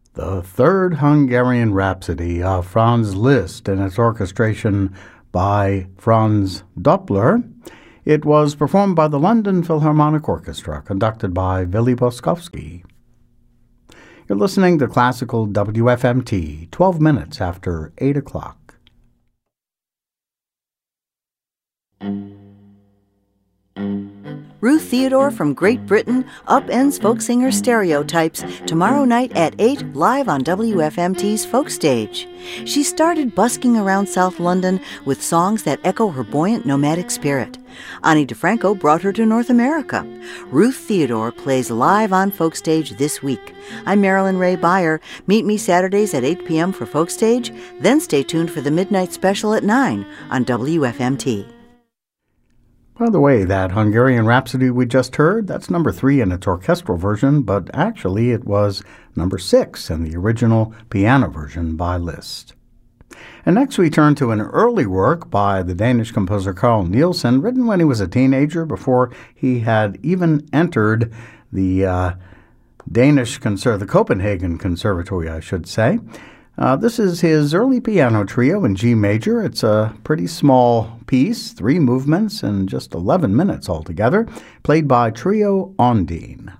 The Third Hungarian Rhapsody of Franz Liszt and its orchestration by Franz Doppler. It was performed by the London Philharmonic Orchestra, conducted by Willy Boskowski. You're listening to Classical WFMT, 12 minutes after 8 o'clock. Ruth Theodore from Great Britain upends folk singer stereotypes tomorrow night at 8 live on WFMT's Folk Stage. She started busking around South London with songs that echo her buoyant nomadic spirit. Ani DeFranco brought her to North America. Ruth Theodore plays live on Folk Stage this week. I'm Marilyn Ray Beyer. Meet me Saturdays at 8 p.m. for Folk Stage, then stay tuned for the Midnight Special at 9 on WFMT. By the way, that Hungarian Rhapsody we just heard, that's number 3 in its orchestral version, but actually it was number 6 in the original piano version by Liszt. And next we turn to an early work by the Danish composer Carl Nielsen, written when he was a teenager before he had even entered the the Copenhagen Conservatory, I should say. This is his early piano trio in G major. It's a pretty small piece, 3 movements and just 11 minutes altogether, played by Trio Ondine.